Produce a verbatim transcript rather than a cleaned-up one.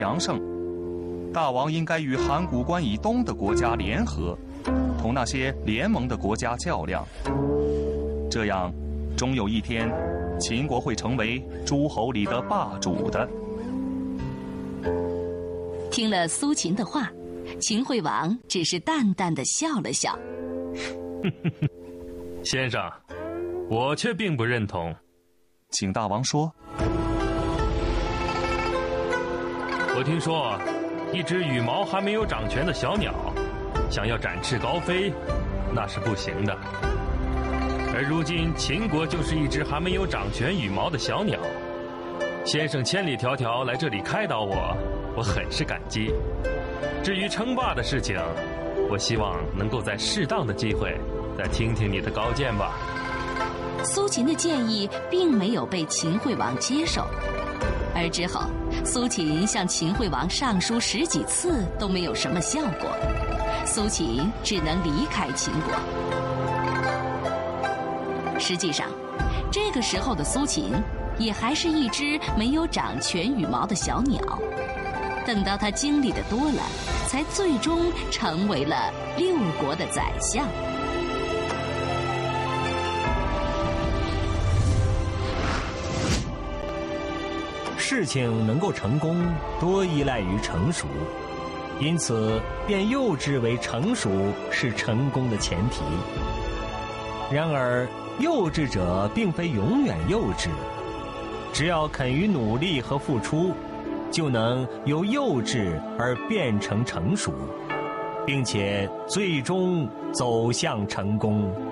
强盛，大王应该与函谷关以东的国家联合，同那些联盟的国家较量。这样，终有一天，秦国会成为诸侯里的霸主的。 听了苏秦的话，秦惠王只是淡淡的笑了笑。 先生，我却并不认同。 请大王说。 我听说，一只羽毛还没有长全的小鸟，想要展翅高飞，那是不行的。而如今秦国就是一只还没有长全羽毛的小鸟。先生千里迢迢来这里开导我，我很是感激。至于称霸的事情，我希望能够在适当的机会再听听你的高见吧。 苏秦的建议并没有被秦惠王接受，而之后苏秦向秦惠王上书十几次都没有什么效果，苏秦只能离开秦国。实际上，这个时候的苏秦也还是一只没有长全羽毛的小鸟，等到他经历的多了，才最终成为了六国的宰相。 事情能够成功，多依赖于成熟，因此变幼稚为成熟是成功的前提。然而，幼稚者并非永远幼稚，只要肯于努力和付出，就能由幼稚而变成成熟，并且最终走向成功。